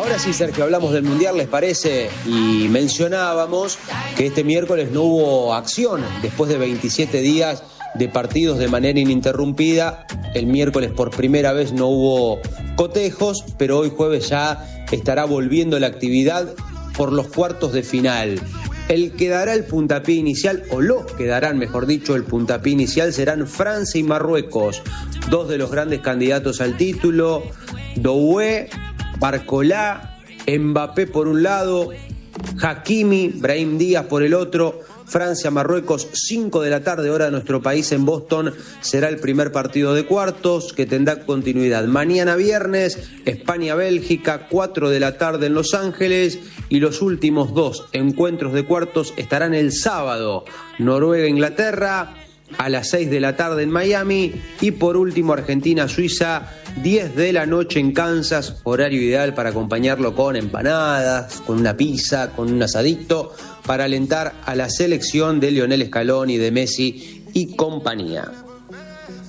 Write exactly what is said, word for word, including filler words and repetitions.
Ahora sí, Sergio, hablamos del Mundial, ¿les parece? Y mencionábamos que este miércoles no hubo acción después de veintisiete días de partidos de manera ininterrumpida. El miércoles por primera vez no hubo cotejos, pero hoy jueves ya estará volviendo la actividad por los cuartos de final. El que dará el puntapié inicial, o los que darán, mejor dicho, el puntapié inicial serán Francia y Marruecos, dos de los grandes candidatos al título. Doué, Barcolá, Mbappé por un lado, Hakimi, Brahim Díaz por el otro. Francia, Marruecos, cinco de la tarde, hora de nuestro país en Boston, será el primer partido de cuartos que tendrá continuidad. Mañana viernes, España-Bélgica, cuatro de la tarde en Los Ángeles, y los últimos dos encuentros de cuartos estarán el sábado, Noruega-Inglaterra, a las seis de la tarde en Miami, y por último Argentina-Suiza, diez de la noche en Kansas, horario ideal para acompañarlo con empanadas, con una pizza, con un asadito, para alentar a la selección de Lionel Scaloni, de Messi y compañía.